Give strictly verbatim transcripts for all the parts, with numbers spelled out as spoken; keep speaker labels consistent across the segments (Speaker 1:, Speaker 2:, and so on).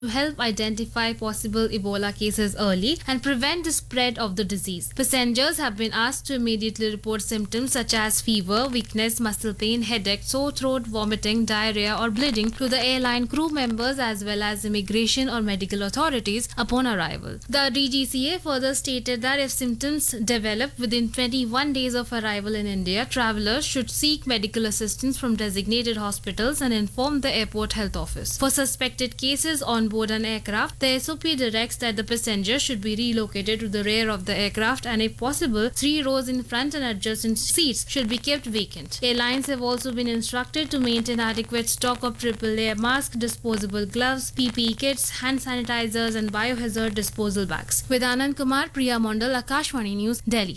Speaker 1: to help identify possible Ebola cases early and prevent the spread of the disease. Passengers have been asked to immediately report symptoms such as fever, weakness, muscle pain, headache, sore throat, vomiting, diarrhea, or bleeding to the airline crew members as well as immigration or medical authorities upon arrival. The D G C A further stated that if symptoms develop within twenty-one days of arrival in India, travelers should seek medical assistance from designated hospitals and inform the airport health office. For suspected cases on board an aircraft, the S O P directs that the passenger should be relocated to the rear of the aircraft and if possible, three rows in front and adjacent seats should be kept vacant. Airlines have also been instructed to maintain adequate stock of triple layer masks, disposable gloves, P P E kits, hand sanitizers and biohazard disposal bags. With Anand Kumar, Priya Mondal, Akashvani News, Delhi.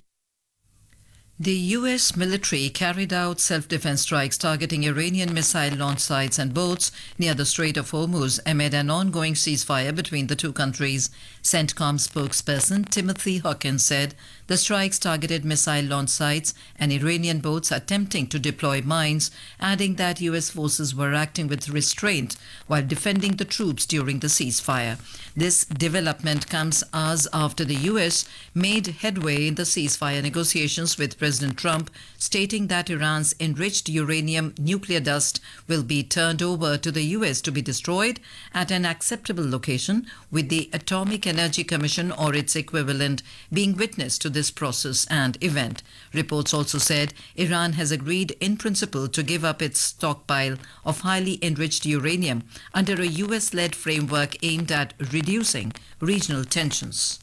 Speaker 2: The U S military carried out self-defense strikes targeting Iranian missile launch sites and boats near the Strait of Hormuz amid an ongoing ceasefire between the two countries. CENTCOM spokesperson Timothy Hawkins said the strikes targeted missile launch sites and Iranian boats attempting to deploy mines, adding that U S forces were acting with restraint while defending the troops during the ceasefire. This development comes hours after the U S made headway in the ceasefire negotiations with President Trump, stating that Iran's enriched uranium nuclear dust will be turned over to the U S to be destroyed at an acceptable location, with the Atomic Energy Commission or its equivalent being witness to this process and event. Reports also said Iran has agreed in principle to give up its stockpile of highly enriched uranium under a U S-led framework aimed at reducing regional tensions.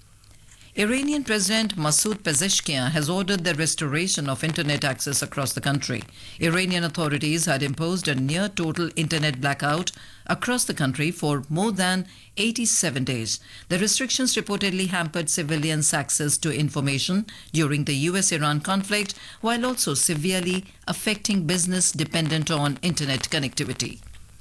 Speaker 2: Iranian President Masoud Pezeshkian has ordered the restoration of internet access across the country. Iranian authorities had imposed a near total internet blackout across the country for more than eighty-seven days. The restrictions reportedly hampered civilians' access to information during the U S Iran conflict, while also severely affecting business dependent on internet connectivity.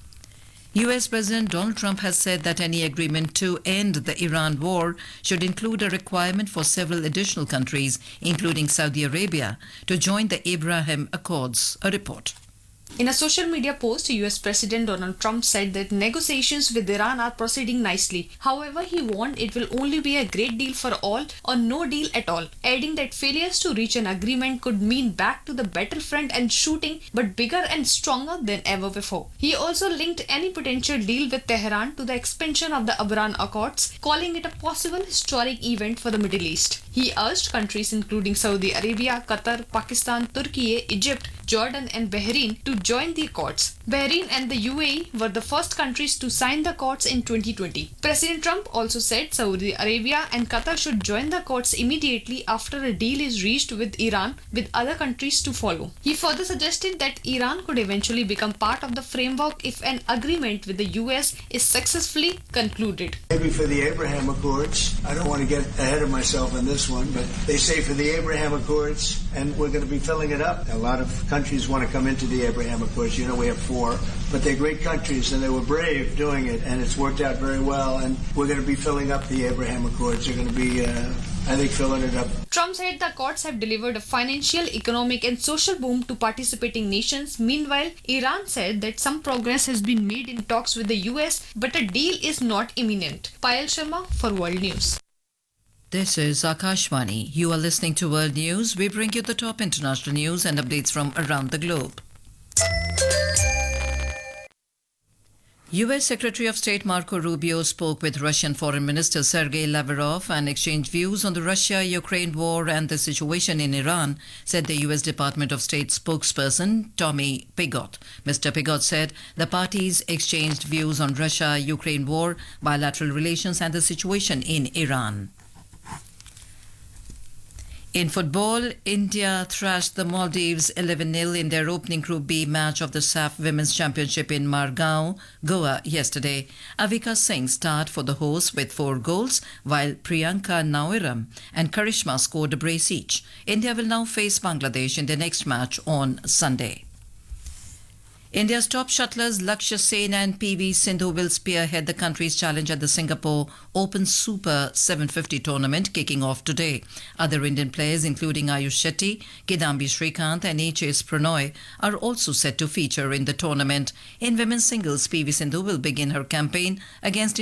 Speaker 2: U S President Donald Trump has said that any agreement to end the Iran war should include a requirement for several additional countries, including Saudi Arabia, to join the Abraham Accords. A report.
Speaker 3: In a social media post, U S President Donald Trump said that negotiations with Iran are proceeding nicely. However, he warned it will only be a great deal for all or no deal at all, adding that failures to reach an agreement could mean back to the battlefront and shooting, but bigger and stronger than ever before. He also linked any potential deal with Tehran to the expansion of the Abraham Accords, calling it a possible historic event for the Middle East. He urged countries including Saudi Arabia, Qatar, Pakistan, Turkey, Egypt, Jordan and Bahrain to join the accords. Bahrain and the U A E were the first countries to sign the accords in twenty twenty. President Trump also said Saudi Arabia and Qatar should join the accords immediately after a deal is reached with Iran, with other countries to follow. He further suggested that Iran could eventually become part of the framework if an agreement with the U S is successfully concluded.
Speaker 4: Maybe for the Abraham Accords, I don't want to get ahead of myself on this one, but they say for the Abraham Accords, and we're going to be filling it up. A lot of countries want to come into the Abraham Accords. You know, we have four, but they're great countries and they were brave doing it, and it's worked out very well. And we're going to be filling up the Abraham Accords. They're going to be, uh, I think, filling it up.
Speaker 3: Trump said the accords have delivered a financial, economic, and social boom to participating nations. Meanwhile, Iran said that some progress has been made in talks with the U S, but a deal is not imminent. Payal Sharma for World News.
Speaker 2: This is Akashvani. You are listening to World News. We bring you the top international news and updates from around the globe. U S Secretary of State Marco Rubio spoke with Russian Foreign Minister Sergei Lavrov and exchanged views on the Russia-Ukraine war and the situation in Iran, said the U S Department of State spokesperson Tommy Pigott. Mister Pigott said the parties exchanged views on Russia-Ukraine war, bilateral relations and the situation in Iran. In football, India thrashed the Maldives eleven nil in their opening Group B match of the S A F Women's Championship in Margao, Goa yesterday. Avika Singh starred for the hosts with four goals, while Priyanka Nauiram and Karishma scored a brace each. India will now face Bangladesh in their next match on Sunday. India's top shuttlers Lakshya Sen and P V Sindhu will spearhead the country's challenge at the Singapore Open Super seven fifty tournament kicking off today. Other Indian players including Ayush Shetty, Kidambi Srikanth and H S Pranoy are also set to feature in the tournament. In women's singles, P V Sindhu will begin her campaign against